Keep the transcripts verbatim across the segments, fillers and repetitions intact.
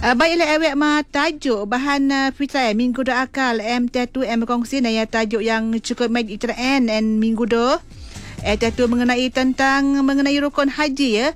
Uh, baiklah awak mah tajuk bahan uh, fitrah minggu do akal M Tatu M kongsi na ya tajuk yang cukup menarik trend and minggu do. Eh Tatu mengenai tentang mengenai rukun haji ya.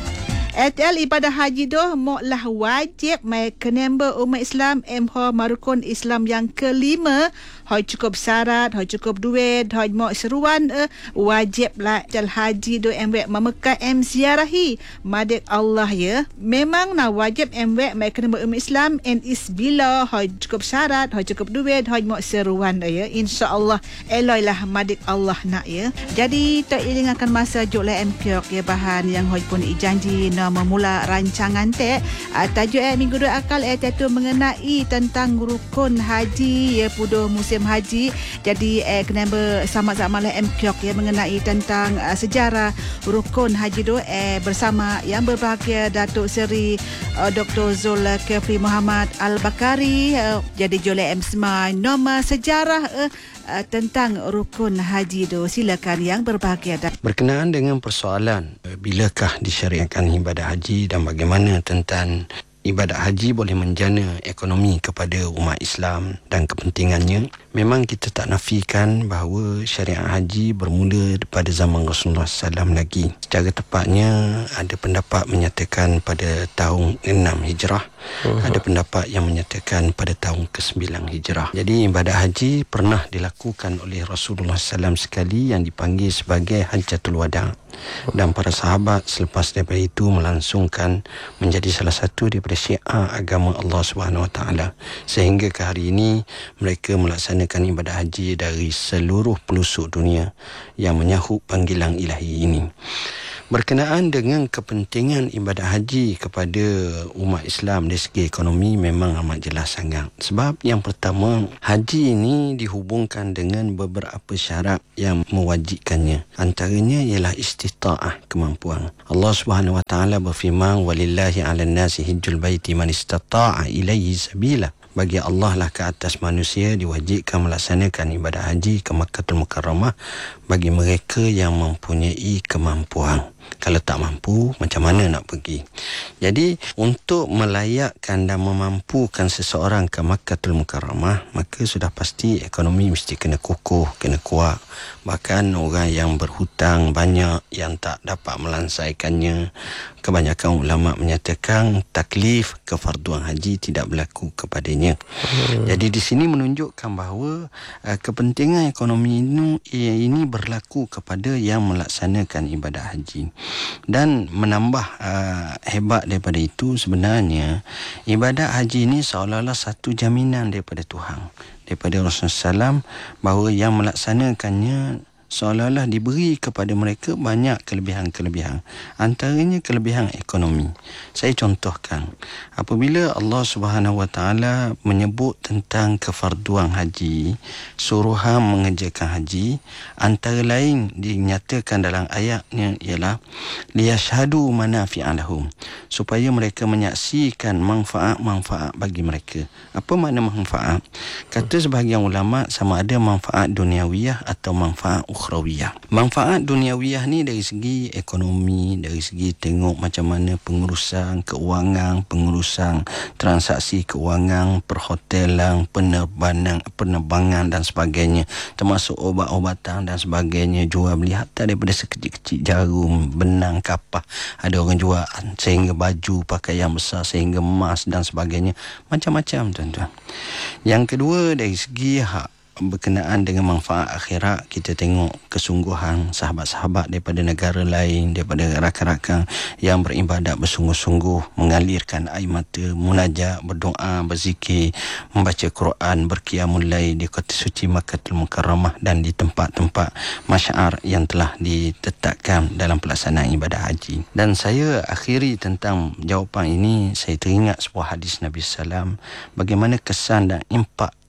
At L ibadah haji tu moklah wajib mai kenemba umat Islam emho marukun Islam yang kelima. Hoi cukup syarat, hoi cukup duit, hoi mok seruan uh, wajib lah jal haji do emwek memekah em ziarahi madik Allah ya. Memang na wajib emwek mai kenemba umat Islam and isbila hoi cukup syarat, hoi cukup duit, hoi mok seruan ya. Insya-Allah eloi lah madik Allah nak ya. Jadi tak ingatkan masa juk lah empiok ya bahan yang hoi pun ijanji memula rancangan teh uh, tajuk eh minggu dua akal eh tu mengenai tentang rukun haji ya pudo musim haji. Jadi eh kena bersama-sama lah M K ya mengenai tentang uh, sejarah rukun haji tu eh bersama yang berbahagia Datuk Seri uh, Doktor Zulkifli Muhammad Al-Bakari. Uh, jadi jole M Smai nama sejarah uh, Uh, tentang rukun haji tu. Silakan yang berbahagia. Berkenaan dengan persoalan uh, bilakah disyariatkan ibadah haji dan bagaimana tentang ibadah haji boleh menjana ekonomi kepada umat Islam dan kepentingannya, memang kita tak nafikan bahawa syariat haji bermula pada zaman Rasulullah sallallahu alaihi wasallam lagi. Secara tepatnya ada pendapat menyatakan pada tahun enam Hijrah, uh-huh. ada pendapat yang menyatakan pada tahun ke sembilan Hijrah. Jadi ibadah haji pernah dilakukan oleh Rasulullah sallallahu alaihi wasallam sekali yang dipanggil sebagai Hajjatul Wada'. Dan para sahabat selepas daripada itu melangsungkan menjadi salah satu daripada syiar agama Allah Subhanahu Wa Taala, sehingga ke hari ini mereka melaksanakan ibadah haji dari seluruh pelosok dunia yang menyahut panggilan ilahi ini. Berkenaan dengan kepentingan ibadah haji kepada umat Islam dari segi ekonomi memang amat jelas sangat. Sebab yang pertama, haji ini dihubungkan dengan beberapa syarat yang mewajibkannya. Antaranya ialah istita'ah, kemampuan. Allah Subhanahu Wa Taala berfirman, "Walillahi 'alan nasi hajjul baiti man istata'a ilaihi sabila." Bagi Allah lah ke atas manusia diwajibkan melaksanakan ibadah haji ke Makkahul Mukarramah bagi mereka yang mempunyai kemampuan. Kalau tak mampu, macam mana nak pergi? Jadi, untuk melayakkan dan memampukan seseorang ke Makkahul Mukarramah, maka sudah pasti ekonomi mesti kena kukuh, kena kuat. Bahkan orang yang berhutang banyak, yang tak dapat melansaikannya. Kebanyakan ulama menyatakan taklif kefarduan haji tidak berlaku kepadanya. Hmm. Jadi di sini menunjukkan bahawa uh, kepentingan ekonomi ini, ini berlaku kepada yang melaksanakan ibadah haji. Dan menambah uh, hebat daripada itu, sebenarnya ibadah haji ini seolah-olah satu jaminan daripada Tuhan, daripada Rasulullah sallallahu alaihi wasallam, bahawa yang melaksanakannya seolah-olah diberi kepada mereka banyak kelebihan-kelebihan. Antaranya kelebihan ekonomi. Saya contohkan, apabila Allah Subhanahu Wa Taala menyebut tentang kefarduan haji, suruhan mengerjakan haji, antara lain dinyatakan dalam ayatnya ialah liyashhadu manafi'a lahum, supaya mereka menyaksikan manfaat-manfaat bagi mereka. Apa makna manfaat? Kata sebahagian ulama, sama ada manfaat duniawiyah atau manfaat ukhrawiyah. Manfaat duniawiyah ni dari segi ekonomi, dari segi tengok macam mana pengurusan keuangan, pengurusan transaksi keuangan, perhotelan, penerbangan, penerbangan dan sebagainya, termasuk obat-obatan dan sebagainya, jual beli hatta daripada sekecil-kecil jarum, benang, kapah, ada orang jual sehingga baju pakaian besar, sehingga emas dan sebagainya, macam-macam tuan-tuan. Yang kedua, dari segi hak berkenaan dengan manfaat akhirat, kita tengok kesungguhan sahabat-sahabat daripada negara lain, daripada rakan-rakan yang beribadat bersungguh-sungguh, mengalirkan air mata, munajat, berdoa, berzikir, membaca Quran, berqiyamul lail di kota suci Makkahul Mukarramah dan di tempat-tempat masyar yang telah ditetapkan dalam pelaksanaan ibadah haji. Dan saya akhiri tentang jawapan ini, saya teringat sebuah hadis Nabi sallallahu alaihi wasallam, bagaimana kesan dan impak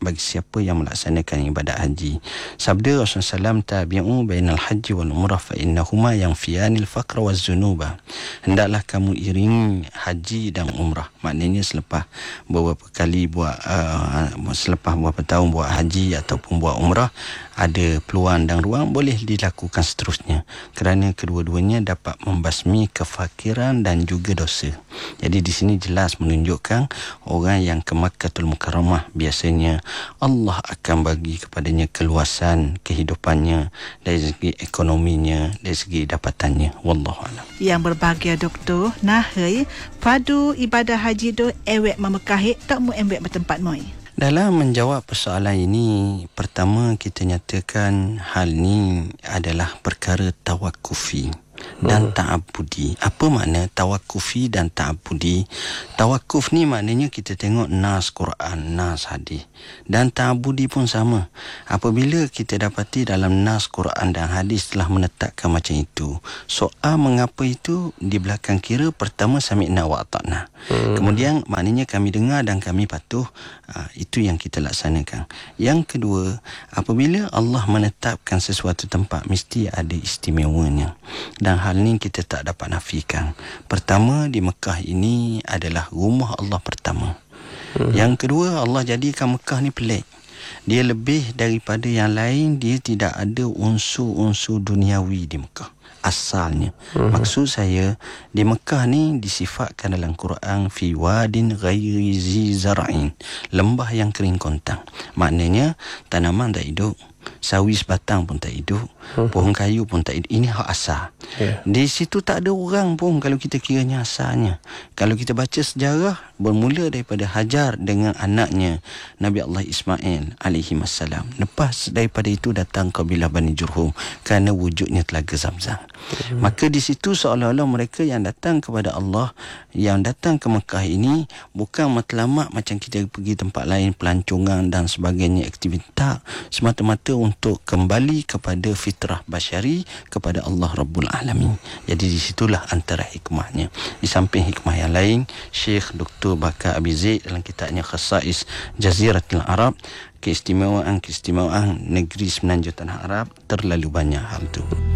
bagi siapa yang melaksanakan ibadat haji. Sabda Rasulullah sallallahu alaihi wasallam, tabi'u bainal haji wal umrah fa innahuma yanfiyanil faqra waz zunuba. Hendaklah kamu iringi haji dan umrah. Maknanya selepas beberapa kali buat uh, selepas beberapa tahun buat haji ataupun buat umrah, ada peluang dan ruang boleh dilakukan seterusnya, kerana kedua-duanya dapat membasmi kefakiran dan juga dosa. Jadi di sini jelas menunjukkan orang yang ke Makkahul Mukarramah biasanya Allah akan bagi kepadanya keluasan kehidupannya dari segi ekonominya, dari segi dapatannya. Wallahu a'lam. Yang berbahagia doktor, nahai padu ibadah haji do ewek memekahi tak mu ewek bertempat moi. Dalam menjawab persoalan ini, pertama kita nyatakan hal ni adalah perkara tawakufi dan ta'abudi. Apa makna tawakufi dan ta'abudi? Tawakuf ni maknanya kita tengok nas Quran, nas hadis. Dan ta'abudi pun sama. Apabila kita dapati dalam nas Quran dan hadis telah menetapkan macam itu, soal mengapa itu di belakang kira, pertama sami'na wa ata'na. Hmm. Kemudian maknanya kami dengar dan kami patuh. Uh, itu yang kita laksanakan. Yang kedua, apabila Allah menetapkan sesuatu tempat, mesti ada istimewanya. Dan hal ni kita tak dapat nafikan. Pertama, di Mekah ini adalah rumah Allah pertama. Hmm. Yang kedua, Allah jadikan Mekah ni pelik. Dia lebih daripada yang lain, dia tidak ada unsur-unsur duniawi di Mekah asalnya. Hmm. Maksud saya, di Mekah ni disifatkan dalam Quran fi wadin ghairi zi zar'in, lembah yang kering kontang. Maknanya tanaman tak hidup, sawi sebatang pun tak hidup, hmm. pohon kayu pun tak hidup. Ini hak asal. Yeah. Di situ tak ada orang pun kalau kita kiranya asalnya. Kalau kita baca sejarah, bermula daripada Hajar dengan anaknya Nabi Allah Ismail alaihi wassalam. Lepas daripada itu datang kabilah Bani Jurhum kerana wujudnya telaga Zamzam. Hmm. Maka di situ seolah-olah mereka yang datang kepada Allah, yang datang ke Mekah ini bukan matlamat macam kita pergi tempat lain, pelancongan dan sebagainya, aktiviti, semata-mata untuk kembali kepada fitrah basyari, kepada Allah Rabbul Alamin. Jadi di situlah antara hikmahnya. Di samping hikmah yang lain, Syekh Doktor Bakar Abi Zaid dalam kitabnya Khasais Jaziratul Arab, keistimewaan-keistimewaan negeri semenanjung tanah Arab, terlalu banyak hal itu.